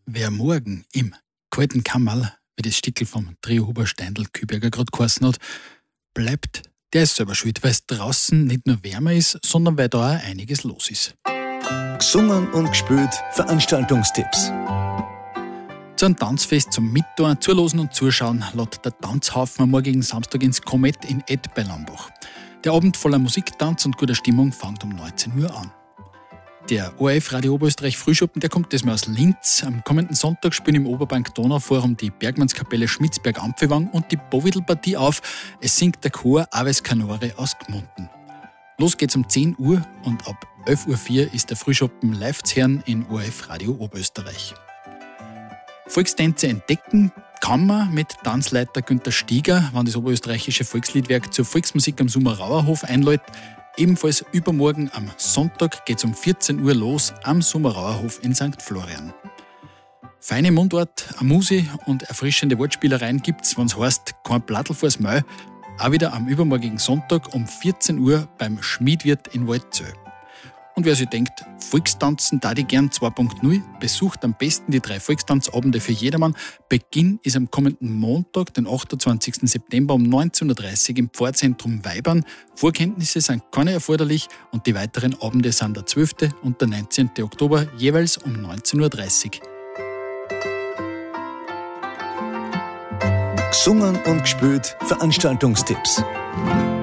Wer morgen im kalten Kammerl, wie das Stickel vom Trio Huber-Steindl-Kühlberger gerade geheißen hat, bleibt, der ist selber schuld, weil es draußen nicht nur wärmer ist, sondern weil da auch einiges los ist. Gesungen und gespielt Veranstaltungstipps. Zu einem Tanzfest zum Mittun, Zulosen und Zuschauen lädt der Tanzhaufen am morgigen Samstag ins Komet in Ed bei Lambach. Der Abend voller Musik, Tanz und guter Stimmung fängt um 19 Uhr an. Der ORF Radio Oberösterreich Frühschoppen, der kommt diesmal aus Linz. Am kommenden Sonntag spielen im Oberbank Donauforum die Bergmannskapelle Schmitzberg-Ampfewang und die Bovidl-Partie auf. Es singt der Chor Aves Canore aus Gmunden. Los geht's um 10 Uhr und ab 11.04 Uhr ist der Frühschoppen live zu hören in ORF Radio Oberösterreich. Volkstänze entdecken kann man mit Tanzleiter Günter Stieger, wann das oberösterreichische Volksliedwerk zur Volksmusik am Summerauerhof einlädt. Ebenfalls übermorgen am Sonntag geht es um 14 Uhr los am Summerauerhof in St. Florian. Feine Mundart, Amuse und erfrischende Wortspielereien gibt's, wenn's heißt, kein Plattl vors Maul, auch wieder am übermorgigen Sonntag um 14 Uhr beim Schmiedwirt in Waldzell. Und wer sich denkt, Volkstanzen da die gern 2.0, besucht am besten die 3 Volkstanzabende für jedermann. Beginn ist am kommenden Montag, den 28. September um 19.30 Uhr im Pfarrzentrum Weibern. Vorkenntnisse sind keine erforderlich und die weiteren Abende sind der 12. und der 19. Oktober jeweils um 19.30 Uhr. Gesungen und gespielt Veranstaltungstipps.